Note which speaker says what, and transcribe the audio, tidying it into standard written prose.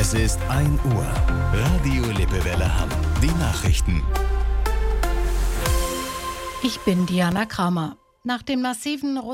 Speaker 1: Es ist 1 Uhr. Radio Lippewelle Hamm. Die Nachrichten.
Speaker 2: Ich bin Diana Kramer. Nach dem massiven